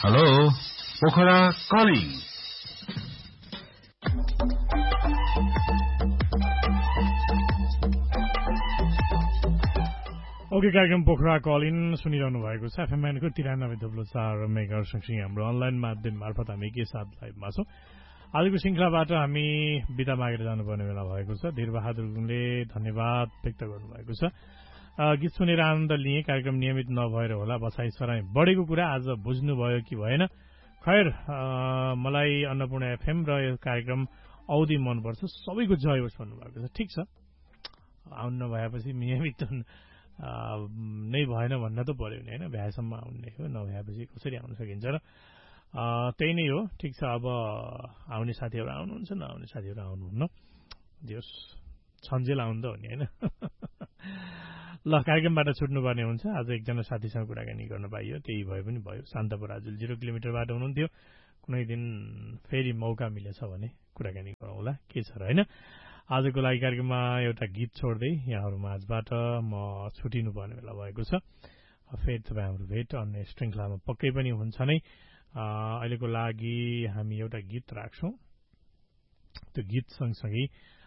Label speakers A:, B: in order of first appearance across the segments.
A: Hello Pokhara calling
B: okay कार्यक्रम पोखरा कलिन सुनिरहनु भएको छ एफएमएनको 93.4 मेगाहर्ज सँगसँगै हाम्रो अनलाइन माध्यम मार्फत हामी के साथ लाइभमा छौं। आजको श्रृंखलाबाट हामी बिदा मागेर जानुपर्ने बेला भएको छ। धीरबहादुर गुङले धन्यवाद व्यक्त गर्नुभएको छ। गीत सुनेर आनन्द लिए। कार्यक्रम नियमित नभएर होला बसाई सराई बढेको कुरा आज बुझ्नुभयो कि भएन। खैर मलाई अन्नपूर्ण एफएम र यो कार्यक्रम औधी मनपर्छ। सबैको जय होस् भन्नुभएको छ। ठिक छ, आउनु नभएपछि नियमित नै भएन भन्न त पर्यो नि होइन। भ्याएसम्म आउने हो, नभएपछि कसरी आउन सकिन्छ र त्यही नै हो। ठिक छ, अब आउने साथीहरू आउनुहुन्छ, नआउने साथीहरू आउनुहुन्न। दियोस् छन्जेल आउनु त हो नि होइन। ल कार्यक्रमबाट छुट्नुपर्ने हुन्छ। आज एकजना साथीसँग कुराकानी गर्न पाइयो, त्यही भए पनि भयो। शान्त पराजुल 0 किलोमिटरबाट हुनुहुन्थ्यो। कुनै दिन फेरि मौका मिलेछ भने कुराकानी गरौँला, के छ र होइन। आजको लागि कार्यक्रममा एउटा गीत छोड्दै यहाँहरू माझबाट म छुटिनुपर्ने बेला भएको छ। फेरि तपाईँ हाम्रो भेट अन्य श्रृङ्खलामा पक्कै पनि हुन्छ नै। अहिलेको लागि हामी एउटा गीत राख्छौँ। त्यो गीत सँगसँगै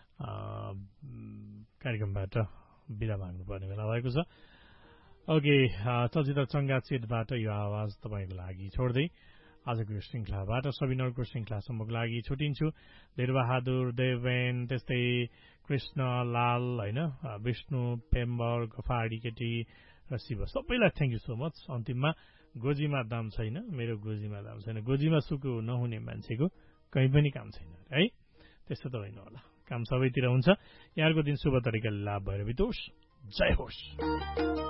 B: कार्यक्रमबाट बिदा माग्नुपर्ने बेला भएको छ। ओके, चलचित्र चङ्गाचेटबाट यो आवाज तपाईँको लागि छोड्दै आजको यो श्रृङ्खलाबाट सबिनरको श्रृङ्खलासम्मको लागि छुटिन्छु। धीरबहादुर, देवेन, त्यस्तै कृष्ण लाल होइन, विष्णु पेम्बर, गफाडी केटी र शिव, सबैलाई थ्याङ्क यू सो मच। अन्तिममा गोजीमा दाम छैन, मेरो गोजीमा दाम छैन। गोजीमा सुको नहुने मान्छेको कहीँ पनि काम छैन है। त्यस्तो त होइन होला, काम सबैतिर हुन्छ। यहाँको दिन शुभ तरिकाले लाभ भएर बितोस्। जय होस्।